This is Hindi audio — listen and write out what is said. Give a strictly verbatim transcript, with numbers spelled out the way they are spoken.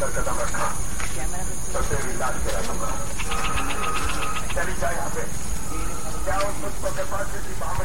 अगर कदम रखा तो तेरी लाश गिरा दूंगा। चली जाए यहाँ पे। क्या उस मुझको के पास किसी